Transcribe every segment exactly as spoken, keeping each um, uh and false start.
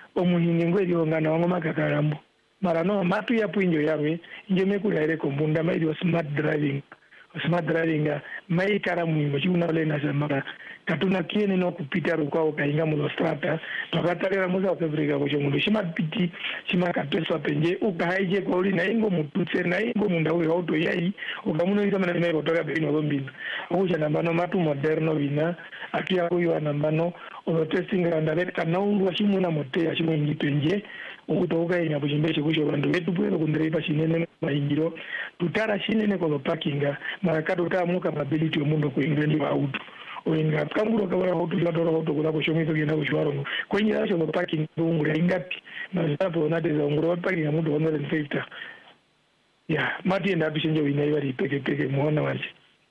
omuhingi ngweri ongana wango makakarambo mara no matu ya puinjo yawe nje mekulaire kombunda mai wa smart driving smart driving mai kara muhimu chuna le na sema katuna kiene no kupita rukwa ukainga mulo strata tokatale muza Afrika ko chomulo shima piti shima kateswa penje ukahaije kwa uli na ingo mututse na ingo munda ule auto yai ukamuno ita mana mai botoka bino zombino okuja nambano matu moderno bina akia kuyo nambano o testing randale kana ulu shimu na motea shimu ngipenje ukutoka ina bujimbeshe kusho bandu wetu bwero kundreipa shinene maingiro tutara shinene ko parkinga marakato ka muka mobility omundo ko ingrendi wa auto oinga kanguro kabara auto ladoro auto kula ko shomizo gena ko shwaro kwenye asho ko parking ngura ingapi na sapo na de ngura parking ya mundo one hundred fifty ya mati enda bishenje wina iwari peke peke muona wanje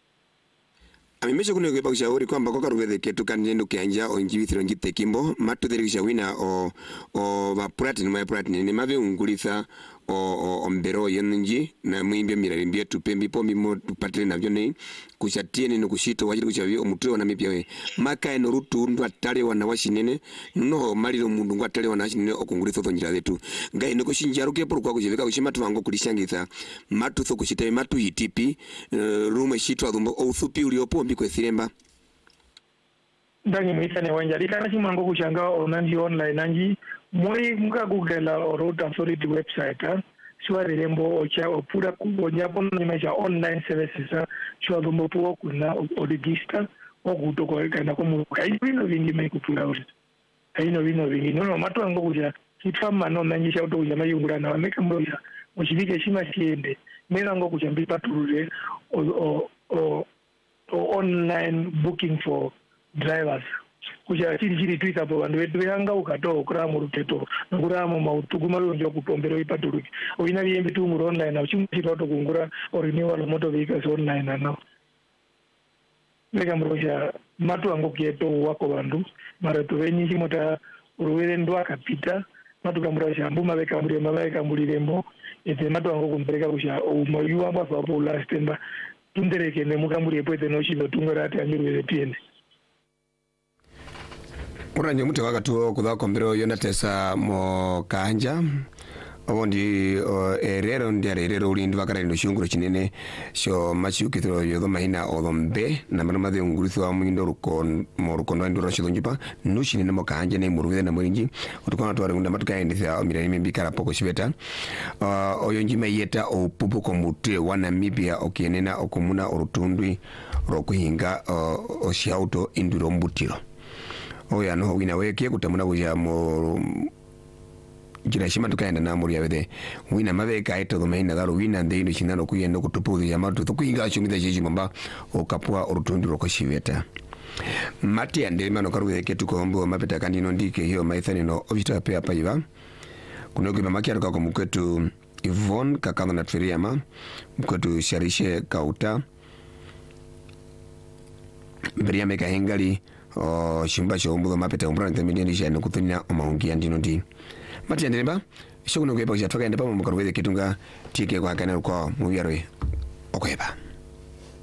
amimesha kuno kwa kushauri kwamba kwa karugeze ketu kanjendo kianja o njibithiro ngite kimbo matu dherisha wina o o va platinum my platinum ni mave ungulitha o o, o mbero yenji na mwimbia mirarimbia tupembi pombi mo tupatile na vyone kushatiene no kushito wajiri kushavi omutwe na mipya we maka eno rutu ndo atale wana washinene no maliro mundu ngo atale wana washinene okungulitha thonjira zetu ngai no kushinjaru kepo kwa kushivika kushimatu wango kulishangitha matu tho kushita matu hitipi uh, rume shitwa dhumbo o uthupi uliopo mbikwe thiremba ndangi mwitane wanja likana chimango kushanga onandi online nanji moi muka google road authority website ha shwa rembo ocha opura kubonya pono nimeja online services shwa dhumbo puo kuna register okuto kwa kana ko muka ino vingi mai kupura uri ino vino vingi no matu ango kuja kitama no nanji sha uto yama yungura na meka mboya mushivike shima siende mera ngo kuja mbipa turure o o o online booking for drivers kuja chiri chiri twika po vandu vedu yanga ukato kuramu ruteto nguramu mautuguma lonjo kupombero ipaturuki oina viembe tu ngura online na chimchito to kungura or renewal motor vehicles online na mega mroja matu ango kieto wako vandu mara tu venyi chimota uruwele ndo akapita matu kamroja mbuma veka mbure mabeka mbulirembo ete matu ango kumpereka kusha umoyu amba sapo last temba tundereke ne mukamburi pwete no shizo tungora ati anyurwe tiende uranje mute wakatu kudha kombero yona tesa mo kanja obondi erero ndi erero ulindi wakara ndo shunguro chinene sho machi kitro yodo mahina odombe na marama de ngurutho wa mwindo rukon mo rukondo ndo rashido njipa nushine na mo kanja ne muruwe na murinji utukona tware ngunda matuka endisa mirani mbikara poko shibeta uh, oyo njima yeta opupu komute wa Namibia okienena okumuna orutundwi rokuhinga uh, oshiauto induro mbutiro oya no wina weke kutamuna kuja mo jira shima tukaenda na muri yabede wina mabeka ito domaina daro wina ndeino chinano kuyendo kutupuzi ya matu tukuinga shumida jeji mamba okapua orutundiro koshiveta mati ande mano karuwe ketu kombo mapeta kandino ndike hiyo maithani no ovita pe hapa iva kunogi mamaki aruka kwa mkwetu Yvonne kakano na Tririama mkwetu Sharishe Kauta Mbriame Kahengali o shimba shombo mapeta umbra ntemeni shano kutunya omaungia ndino ndi mati ande ba shokuno kweba kujatoka ende pa mukaruwe ketunga tike kwa kana kwa muyarwe okweba